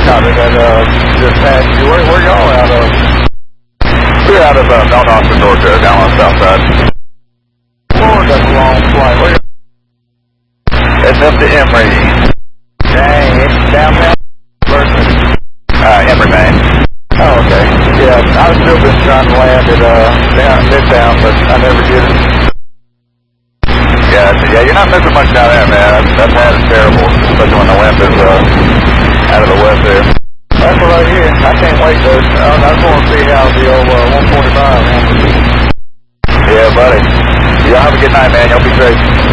copy that, just passed you. Where y'all out of? We're out of, Mount Austin, Georgia, down on the south side. Lord, that's a long flight. Where you? It's up to Emory. Dang, it's downtown versus, Emory, Maine. oh, okay. Yeah, I've still been trying to land at, Midtown, but I never get it. Yeah, you're not missing much down there, man. That pad is terrible, especially when the wind is, out of the west there. That's what I hear. I can't wait, though. I just want to see how the old, 145 handles. Yeah, buddy. Y'all have a good night, man. Y'all be safe.